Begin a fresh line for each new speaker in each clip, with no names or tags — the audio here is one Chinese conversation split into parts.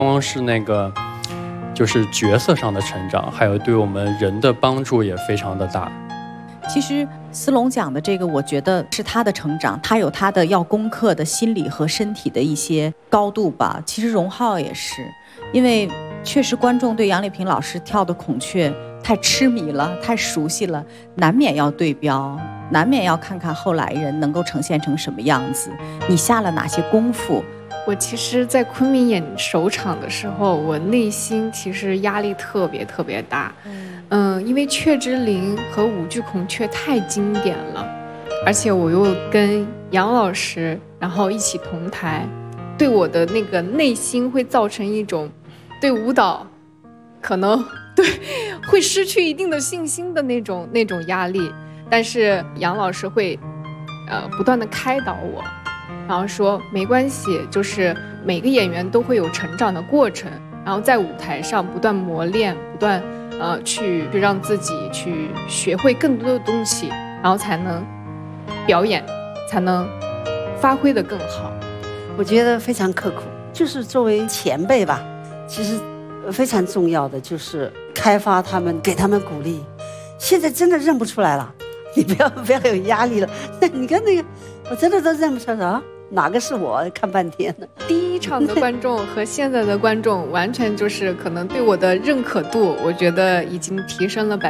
光是那个就是角色上的成长，还有对我们人的帮助也非常的大。
其实思龙讲的这个，我觉得是他的成长，他有他的要攻克的心理和身体的一些高度吧。其实荣浩也是，因为确实观众对杨丽萍老师跳的孔雀太痴迷了，太熟悉了，难免要对标，难免要看看后来人能够呈现成什么样子，你下了哪些功夫。
我其实在昆明演首场的时候，我内心其实压力特别大，因为雀之灵和舞剧孔雀太经典了，而且我又跟杨老师然后一起同台，对我的那个内心会造成一种对舞蹈可能会失去一定的信心的那种压力。但是杨老师会不断的开导我，然后说没关系，就是每个演员都会有成长的过程，然后在舞台上不断磨练，不断去让自己去学会更多的东西，然后才能表演，才能发挥得更好。
我觉得非常刻苦，就是作为前辈吧，其实非常重要的就是开发他们，给他们鼓励。现在真的认不出来了，你不要有压力了。你看那个，我真的都认不出来啊，哪个是我？看半天了。
第一场的观众和现在的观众，完全就是可能对我的认可度，我觉得已经提升了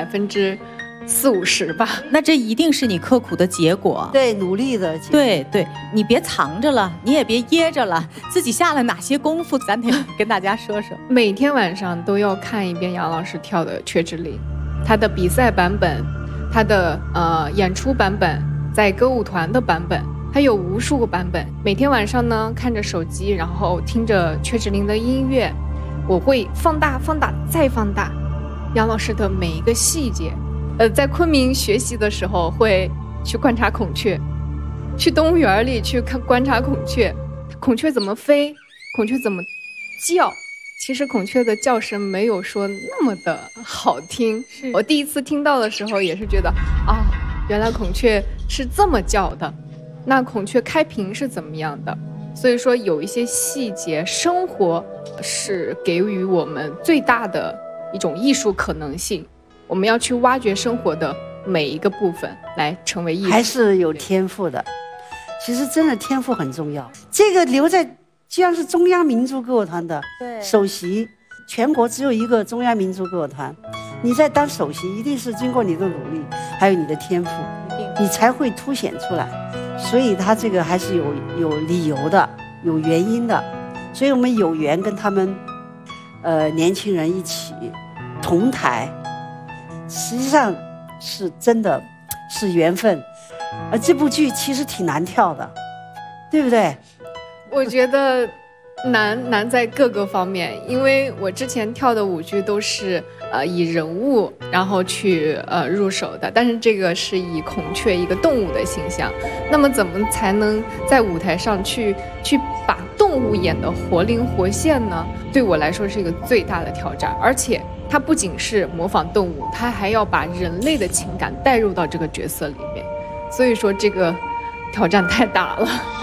40-50%吧。
那这一定是你刻苦的结果，
对，努力的结果。
对，你别藏着了，你也别掖着了，自己下了哪些功夫，咱得跟大家说说。
每天晚上都要看一遍杨老师跳的《雀之灵》，他的比赛版本，他的演出版本，在歌舞团的版本，他有无数个版本。每天晚上呢，看着手机，然后听着《雀之灵》的音乐，我会放大再放大杨老师的每一个细节。在昆明学习的时候会去观察孔雀，去动物园里去观察孔雀，孔雀怎么飞，孔雀怎么叫。其实孔雀的叫声没有说那么的好听，我第一次听到的时候也是觉得原来孔雀是这么叫的，那孔雀开屏是怎么样的。所以说有一些细节，生活是给予我们最大的一种艺术可能性，我们要去挖掘生活的每一个部分来成为艺术。
还是有天赋的，其实真的天赋很重要。这个留在既然是中央民族歌舞团的首席，全国只有一个中央民族歌舞团，你在当首席一定是经过你的努力还有你的天赋，你才会凸显出来。所以他这个还是有理由的，有原因的。所以我们有缘跟他们年轻人一起同台，实际上是真的是缘分。这部剧其实挺难跳的，对不对？
我觉得难在各个方面，因为我之前跳的舞剧都是以人物然后去入手的，但是这个是以孔雀一个动物的形象，那么怎么才能在舞台上去把动物演得活灵活现呢？对我来说是一个最大的挑战，而且它不仅是模仿动物，它还要把人类的情感带入到这个角色里面，所以说这个挑战太大了。